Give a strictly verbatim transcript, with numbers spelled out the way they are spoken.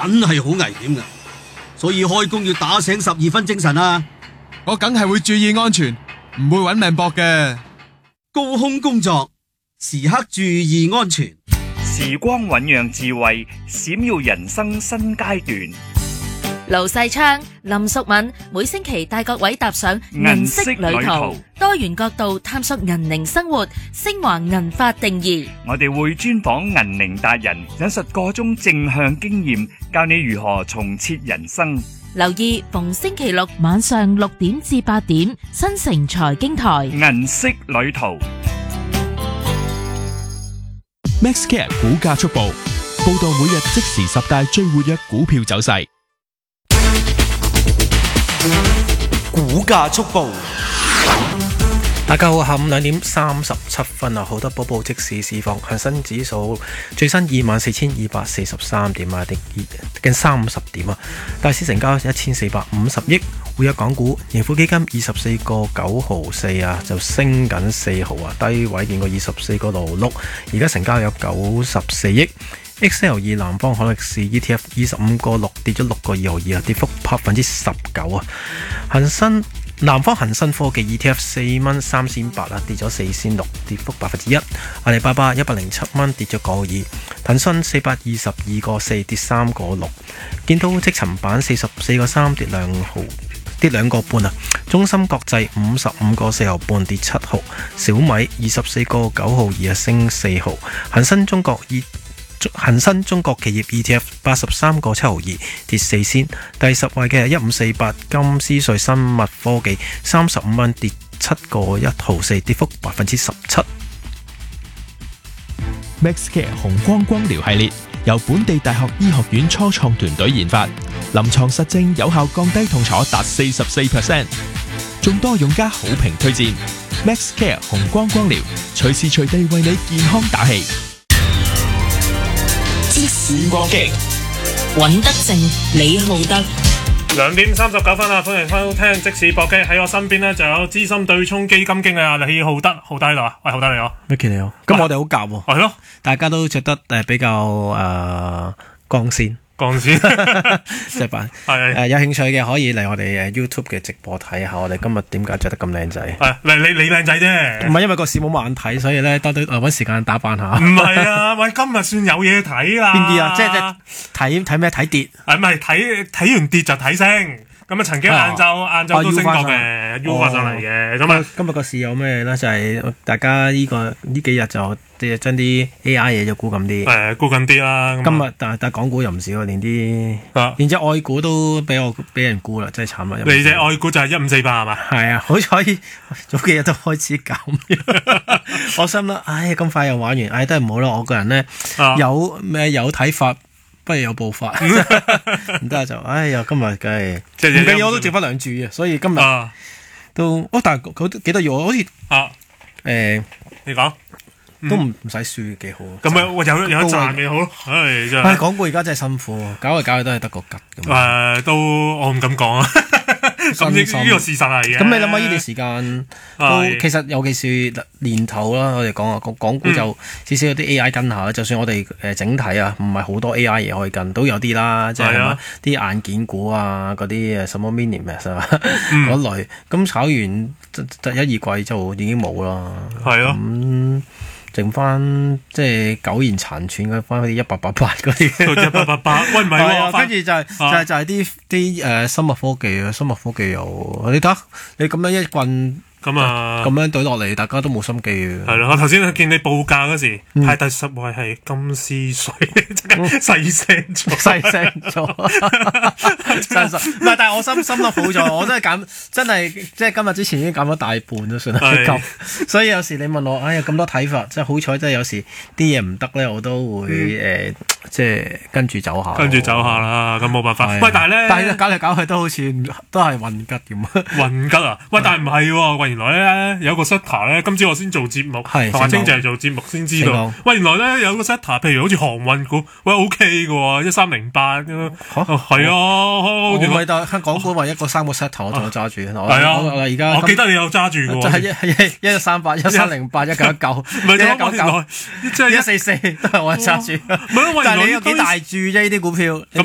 真係好危險㗎，所以開工要打醒十二分精神啊！ 我梗係會注意安全，唔會搵命搏嘅。 高空工作，時刻注意安全。 時光醞釀智慧，閃耀人生新階段。 盧世昌、林淑敏每星期帶各位踏上銀色旅途，多元角度探索銀齡生活，升華銀髮定義。 我哋會專訪銀齡達人，引述個中正向經驗，教你如何重設人生。 留意逢星期六晚上六點至八點，新城財經台銀色旅途。 MaxCare 股價速報，報道每日即時十大最活躍股票走勢。 股價速報， 大家好，下午兩點三十七分啊，好多寶寶即市市況，恒生指數最新二萬四千二百四十三點啊，跌近三十點啊，大市成交一千四百五十億，活躍港股盈富基金二十四個九毫四啊，就升緊四毫啊，低位見過二十四個六六，而家成交有九十四億。X L 二南方海力士 E T F 二十五個六跌咗六個二毫二啊，跌幅百分之十九啊。恒生南方恒生科技 E T F 四蚊三仙八啊，跌咗四仙六，跌幅百分之一。阿里巴巴一百零七蚊跌咗個二，騰訊四百二十二個四跌三個六，見到積層板四十四個三跌兩毫。跌兩個半啊！中芯國際五十五個四毫半跌七毫，小米二十四個九毫二啊升四毫，恒生中國二恒生中國企業 E T F 八十三個七毫二跌四仙，第十位嘅係一五四八金斯瑞生物科技三十五蚊跌七個一毫四，跌幅百分之十七。 MaxCare 紅光光療系列由本地大學醫學院初創團隊研發，臨床實證有效降低痛楚達四十四 percent， 眾多用家好評推薦。MaxCare 紅光光療，隨時隨地為你健康打氣。 即時搏擊， 尹德正、李浩德。 兩點三十九分啊！歡迎收聽即時搏擊，喺我身邊呢就有資深對沖基金經理啊李浩德，浩德喺度啊！喂，浩德你好 Micky 你好，咁我哋好夾喎， 係咯， 大家都着得誒比較誒光鮮。 講先， 即係扮係誒有興趣嘅可以嚟我哋誒 YouTube 嘅直播睇下，我哋今日點解着得咁靚仔？ 係你你你靚仔啫， 唔係因為個市冇乜眼睇，所以咧多啲誒揾時間打扮下。 唔係啊，喂，今日算有嘢睇啦。 邊啲啊？即係睇睇咩？睇跌？ 誒唔係睇睇完跌就睇升。咁啊，曾經晏晝晏晝都升過嘅 ，U 翻上嚟嘅。咁啊， 今日個市有咩咧？就係大家呢個呢幾日就即係將啲 A I 嘢就沽緊啲。 誒，沽緊啲啦。 今日但但港股又唔少，連啲連隻外股都俾我俾人沽啦，真係慘啊！ 你隻外股就係一五四八係嘛？ 係啊，好彩早幾日都開始減。我心諗，唉，咁快又玩完，唉，都係唔好啦。我個人咧有咩有睇法。不如有步伐，唔得就，哎呀，今日梗係唔緊要，我都剩翻兩注啊，所以今日都，哦，但係佢都幾得意，我好似啊，誒，你講都唔唔使輸，幾好。咁啊，有有一賺幾好咯，唉，真係。唉，港股而家真係辛苦，搞嚟搞去都係得個吉咁。誒，都我唔敢講啊。咁呢呢個事實係嘅。咁你諗下呢段時間都其實尤其是年頭啦，我哋講啊，港股就至少有啲 A I 跟下啦。就算我哋誒整體啊，唔係好多 A I 嘢可以跟，都有啲啦，即係啲硬件股啊，嗰啲誒什麼 Minimax 啊嗰類。咁炒完一二季就已經冇啦。係咯。咁剩翻即係苟延殘喘嘅，翻嗰啲一八八八嗰啲，一八八八，喂唔係喎，跟住就係就係就係啲啲誒生物科技啊，生物科技又你睇你咁樣一棍。咁啊，咁樣對落嚟，大家都冇心機嘅。係咯，我頭先見你報價嗰時，係第十位係金絲水，即係細聲咗，細聲咗，真實。唔係，但係我心心都好咗，我真係減，真係即係今日之前已經減咗大半都算係夠。所以有時你問我，哎呀咁多睇法，即係好彩，即係有時啲嘢唔得咧，我都會誒，即係跟住走下。跟住走下啦，咁冇辦法。喂，但係咧，但係搞嚟搞去都好似都係混吉咁。混吉啊？喂，但係唔係喎，喂。原來咧有個 setter 咧，今朝我先做節目，華清就係做節目先知道。喂，原來咧有個 setter，譬如好似航運股，喂 OK 嘅喎，一三零八，係啊，原來但係港股話一個三個 setter，我仲有揸住。係啊，而家我記得你有揸住嘅喎，就係一一一三八、一三零八、一九一九、一九九，即係一四四都係我揸住。但係你有幾大注啫？呢啲股票。